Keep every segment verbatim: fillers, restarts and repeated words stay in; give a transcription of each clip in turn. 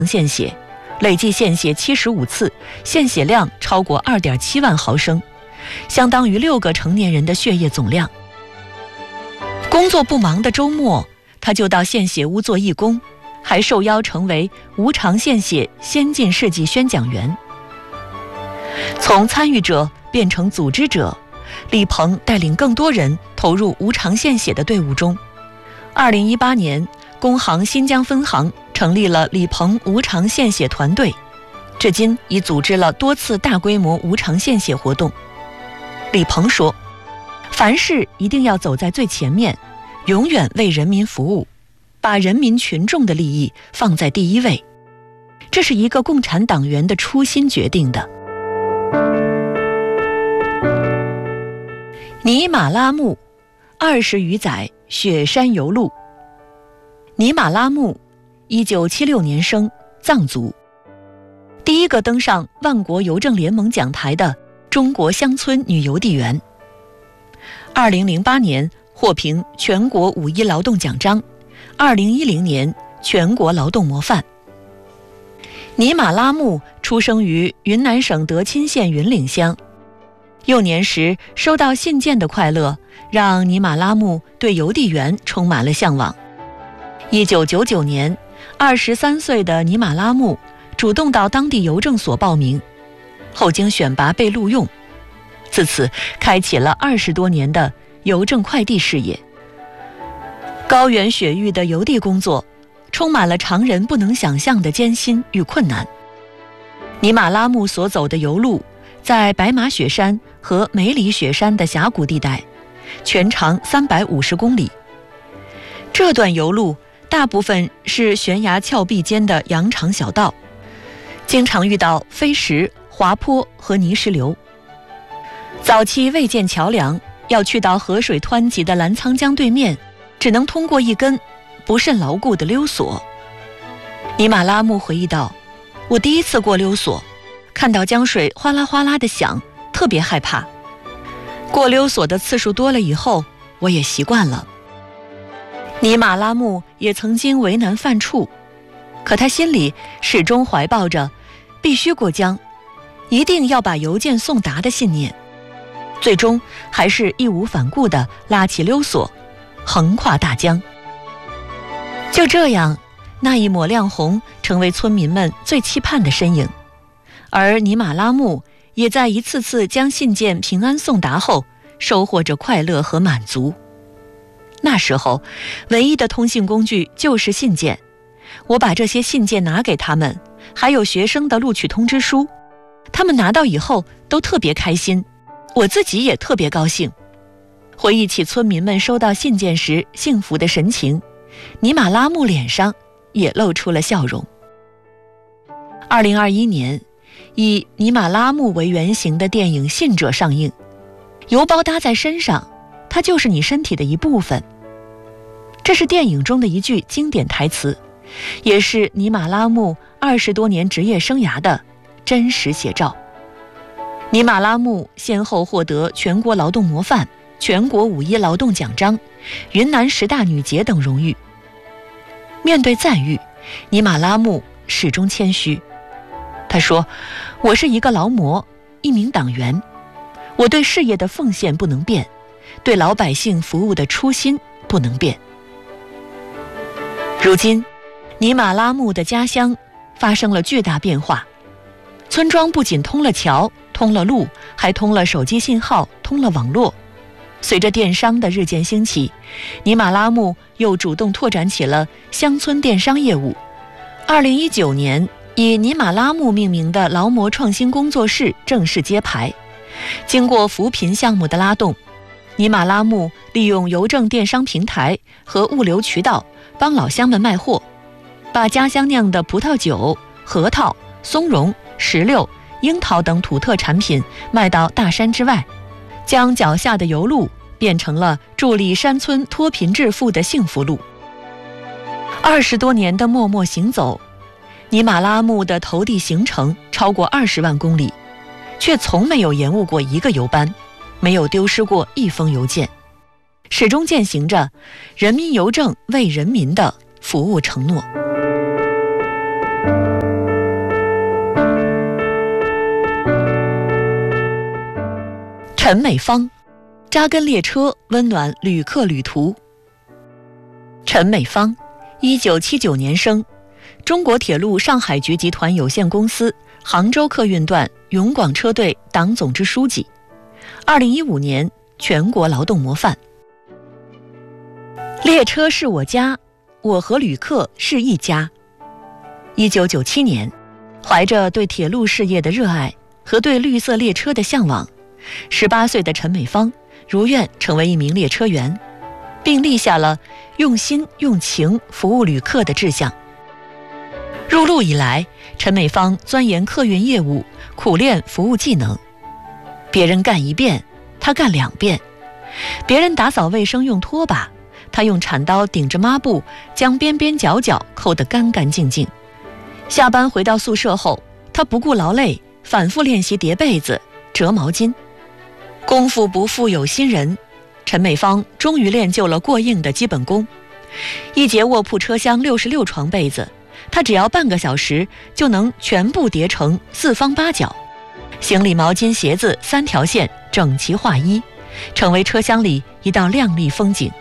献血，累计献血七十五次，献血量超过 二点七万毫升，相当于六个成年人的血液总量。工作不忙的周末，他就到献血屋做义工，还受邀成为无偿献血先进事迹宣讲员。从参与者变成组织者，李鹏带领更多人投入无偿献血的队伍中。二零一八年，工行新疆分行成立了李鹏无偿献血团队，至今已组织了多次大规模无偿献血活动。李鹏说，凡事一定要走在最前面，永远为人民服务，把人民群众的利益放在第一位，这是一个共产党员的初心决定的。尼玛拉木，二十余载雪山游路。尼玛拉木，一九七六年生，藏族，第一个登上万国邮政联盟讲台的中国乡村女邮递员。二零零八年获评全国五一劳动奖章，二零一零年全国劳动模范。尼玛拉木出生于云南省德钦县云岭乡，幼年时收到信件的快乐，让尼玛拉木对邮递员充满了向往。一九九九年，二十三岁的尼玛拉木主动到当地邮政所报名，后经选拔被录用，自此开启了二十多年的邮政快递事业。高原雪域的邮递工作充满了常人不能想象的艰辛与困难。尼玛拉木所走的邮路在白马雪山和梅里雪山的峡谷地带，全长三百五十公里。这段邮路大部分是悬崖峭壁间的羊肠小道，经常遇到飞石、滑坡和泥石流。早期未建桥梁，要去到河水湍急的澜沧江对面，只能通过一根不甚牢固的溜索。尼玛拉木回忆道，我第一次过溜索，看到江水哗啦哗啦地响，特别害怕。过溜索的次数多了以后，我也习惯了。尼玛拉木也曾经为难犯怵，可他心里始终怀抱着必须过江，一定要把邮件送达的信念，最终还是义无反顾地拉起溜索，横跨大江。就这样，那一抹亮红成为村民们最期盼的身影，而尼玛拉木也在一次次将信件平安送达后，收获着快乐和满足。那时候，唯一的通信工具就是信件，我把这些信件拿给他们，还有学生的录取通知书，他们拿到以后都特别开心，我自己也特别高兴。回忆起村民们收到信件时幸福的神情，尼玛拉木脸上也露出了笑容。二零二一年，以尼玛拉木为原型的电影《信者》上映，邮包搭在身上，它就是你身体的一部分。这是电影中的一句经典台词，也是尼玛拉木二十多年职业生涯的真实写照。尼玛拉木先后获得全国劳动模范、全国五一劳动奖章、云南十大女杰等荣誉。面对赞誉，尼玛拉木始终谦虚。他说，我是一个劳模，一名党员，我对事业的奉献不能变，对老百姓服务的初心不能变。如今，尼玛拉木的家乡发生了巨大变化，村庄不仅通了桥、通了路，还通了手机信号，通了网络。随着电商的日渐兴起，尼玛拉木又主动拓展起了乡村电商业务。二零一九年，以尼玛拉木命名的劳模创新工作室正式揭牌。经过扶贫项目的拉动，尼玛拉木利用邮政电商平台和物流渠道帮老乡们卖货，把家乡酿的葡萄酒、核桃、松茸、石榴、樱桃等土特产品卖到大山之外，将脚下的邮路变成了助力山村脱贫致富的幸福路。二十多年的默默行走，尼玛拉木的投递行程超过二十万公里，却从没有延误过一个邮班，没有丢失过一封邮件，始终践行着人民邮政为人民的服务承诺。 陈美芳，扎根列车，温暖旅客旅途。陈美芳，一九七九年生，中国铁路上海局集团有限公司杭州客运段永广车队党总支书记，二零一五年全国劳动模范。列车是我家，我和旅客是一家。一九九七年，怀着对铁路事业的热爱和对绿色列车的向往，十八岁的陈美芳如愿成为一名列车员，并立下了用心用情服务旅客的志向。入路以来，陈美芳钻研客运业务，苦练服务技能。别人干一遍，她干两遍；别人打扫卫生用拖把，她用铲刀顶着抹布，将边边角角抠得干干净净。下班回到宿舍后，她不顾劳累，反复练习叠被子、折毛巾。功夫不负有心人，陈美芳终于练就了过硬的基本功。一节卧铺车厢六十六床被子，她只要半个小时就能全部叠成四方八角。行李、毛巾、鞋子三条线整齐划一，成为车厢里一道亮丽风景。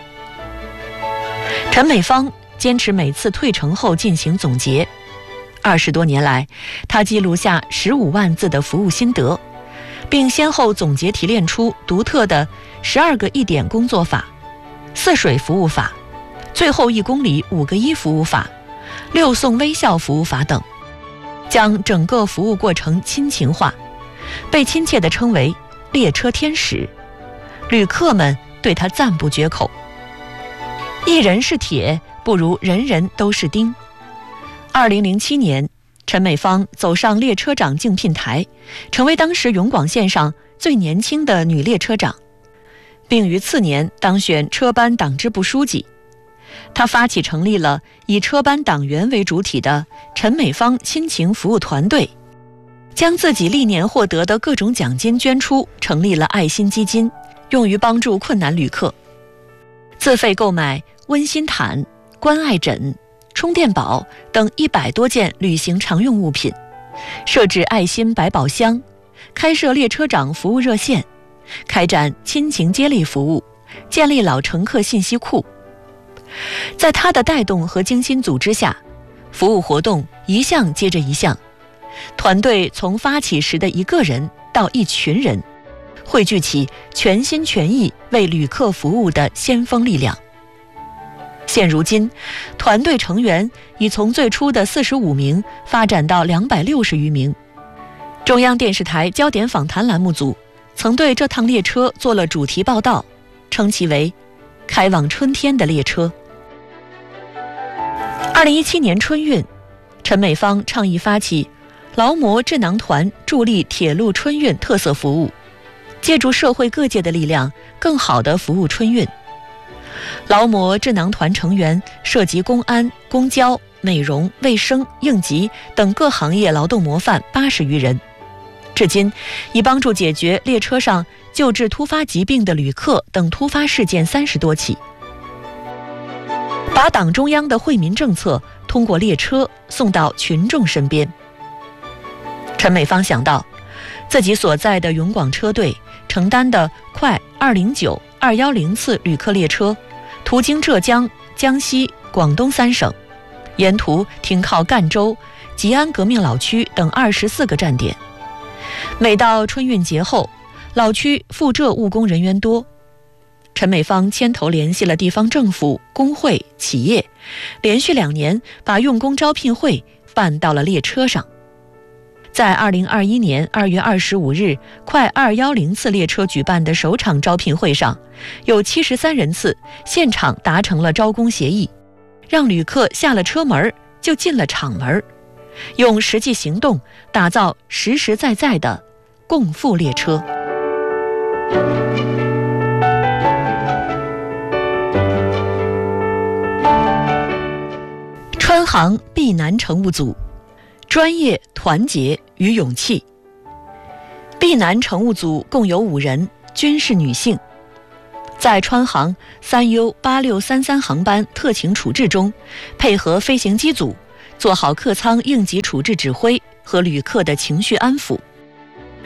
陈美芳坚持每次退程后进行总结。二十多年来，她记录下十五万字的服务心得，并先后总结提炼出独特的十二个一点工作法、四水服务法、最后一公里五个一服务法、六送微笑服务法等，将整个服务过程亲情化，被亲切地称为列车天使。旅客们对她赞不绝口。一人是铁，不如人人都是钉。二零零七年，陈美芳走上列车长竞聘台，成为当时永广线上最年轻的女列车长，并于次年当选车班党支部书记。她发起成立了以车班党员为主体的陈美芳亲情服务团队，将自己历年获得的各种奖金捐出，成立了爱心基金，用于帮助困难旅客。自费购买温馨毯、关爱枕、充电宝等一百多件旅行常用物品，设置爱心百宝箱，开设列车长服务热线，开展亲情接力服务，建立老乘客信息库。在他的带动和精心组织下，服务活动一项接着一项，团队从发起时的一个人到一群人，汇聚起全心全意为旅客服务的先锋力量。现如今，团队成员已从最初的四十五名发展到两百六十余名。中央电视台焦点访谈栏目组曾对这趟列车做了主题报道，称其为开往春天的列车。二零一七年春运，陈美芳倡议发起劳模智囊团，助力铁路春运特色服务，借助社会各界的力量，更好地服务春运。劳模智囊团成员涉及公安、公交、美容、卫生、应急等各行业劳动模范八十余人，至今已帮助解决列车上救治突发疾病的旅客等突发事件三十多起，把党中央的惠民政策通过列车送到群众身边。陈美芳想到，自己所在的永广车队承担的快二零九、二一零次旅客列车，途经浙江、江西、广东三省，沿途停靠赣州、吉安革命老区等二十四个站点。每到春运节后，老区赴浙务工人员多，陈美芳牵头联系了地方政府、工会、企业，连续两年把用工招聘会办到了列车上。在二零二一年二月二十五日快二一零次列车举办的首场招聘会上，有七十三人次现场达成了招工协议，让旅客下了车门就进了厂门，用实际行动打造实实在在的共赴列车。川航 B 男乘务组，专业、团结与勇气。B 男乘务组共有五人，均是女性。在川航三 U 八六三三航班特情处置中，配合飞行机组，做好客舱应急处置指挥和旅客的情绪安抚。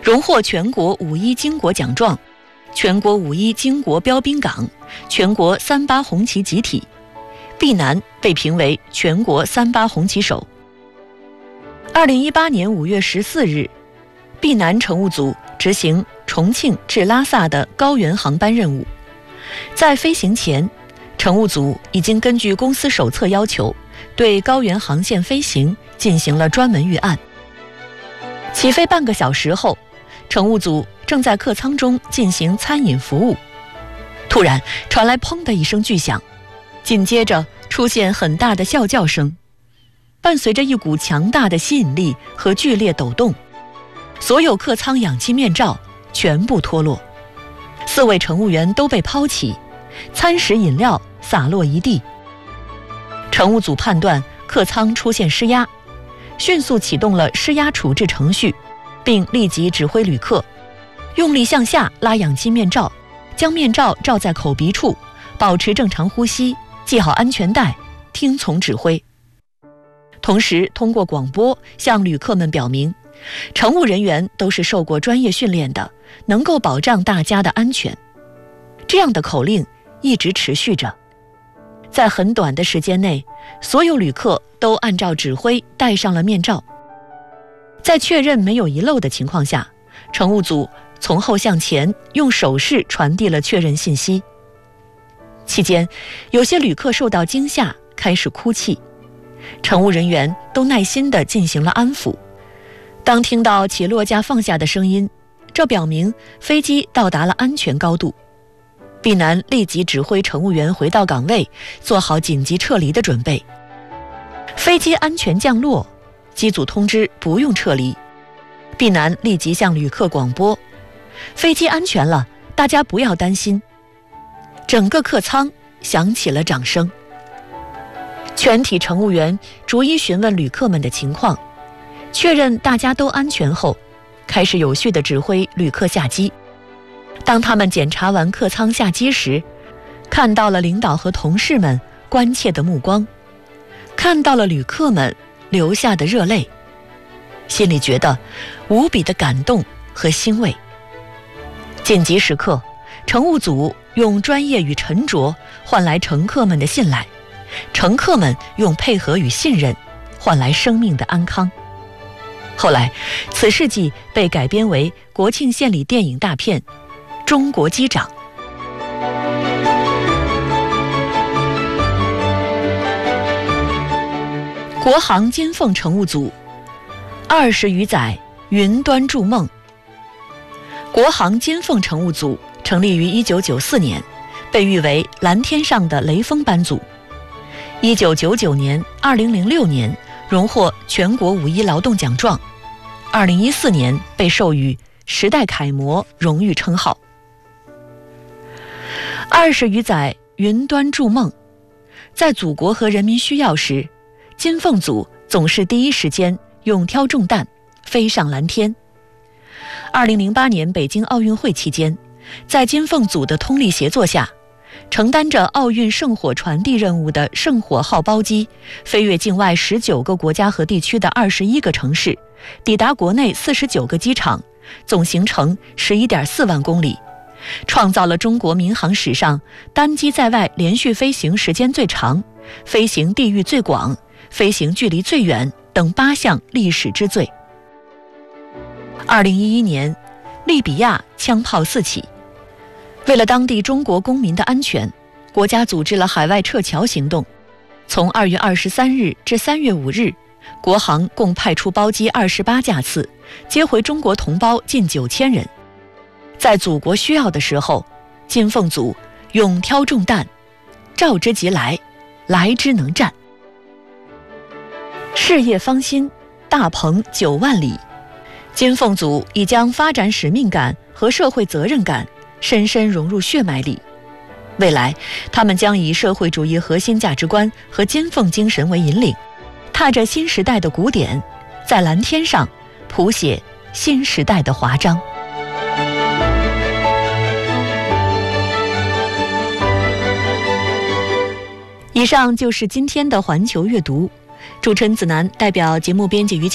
荣获全国五一巾帼奖状、全国五一巾帼标兵岗、全国三八红旗集体。毕南被评为全国三八红旗手。二零一八年五月十四日，毕南乘务组执行重庆至拉萨的高原航班任务。在飞行前，乘务组已经根据公司手册要求，对高原航线飞行进行了专门预案。起飞半个小时后，乘务组正在客舱中进行餐饮服务，突然传来砰的一声巨响，紧接着出现很大的啸叫声，伴随着一股强大的吸引力和剧烈抖动，所有客舱氧气面罩全部脱落，四位乘务员都被抛起，餐食饮料洒落一地。乘务组判断客舱出现失压，迅速启动了失压处置程序，并立即指挥旅客用力向下拉氧气面罩，将面罩罩在口鼻处，保持正常呼吸，系好安全带，听从指挥。同时通过广播向旅客们表明，乘务人员都是受过专业训练的，能够保障大家的安全。这样的口令一直持续着，在很短的时间内，所有旅客都按照指挥戴上了面罩。在确认没有遗漏的情况下，乘务组从后向前用手势传递了确认信息。期间，有些旅客受到惊吓，开始哭泣，乘务人员都耐心地进行了安抚。当听到起落架放下的声音，这表明飞机到达了安全高度。毕南立即指挥乘务员回到岗位，做好紧急撤离的准备。飞机安全降落，机组通知不用撤离。毕南立即向旅客广播：飞机安全了，大家不要担心。整个客舱响起了掌声。全体乘务员逐一询问旅客们的情况，确认大家都安全后，开始有序地指挥旅客下机。当他们检查完客舱下机时，看到了领导和同事们关切的目光，看到了旅客们流下的热泪，心里觉得无比的感动和欣慰。紧急时刻，乘务组用专业与沉着换来乘客们的信赖，乘客们用配合与信任换来生命的安康。后来，此事迹被改编为国庆献礼电影大片《中国机长》。国航金凤乘务组二十余载云端筑梦。国航金凤乘务组成立于一九九四年，被誉为蓝天上的雷锋班组。一九九九年、二零零六年荣获全国五一劳动奖状，二零一四年被授予时代楷模荣誉称号。二十余载云端筑梦，在祖国和人民需要时，金凤组总是第一时间用挑重担飞上蓝天。二零零八年北京奥运会期间，在金凤组的通力协作下，承担着奥运圣火传递任务的圣火号包机飞越境外十九个国家和地区的二十一个城市，抵达国内四十九个机场，总行程 十一点四万公里，创造了中国民航史上单机在外连续飞行时间最长、飞行地域最广、飞行距离最远等八项历史之最。二零一一年，利比亚枪炮四起，为了当地中国公民的安全，国家组织了海外撤侨行动。从二月二十三日至三月五日，国航共派出包机二十八架次，接回中国同胞近九千人。在祖国需要的时候，金凤组勇挑重担，召之即来，来之能战。事业方兴，大鹏九万里。金凤组已将发展使命感和社会责任感深深融入血脉里。未来，他们将以社会主义核心价值观和金凤精神为引领，踏着新时代的鼓点，在蓝天上谱写新时代的华章。以上就是今天的环球阅读，主持人子楠代表节目编辑于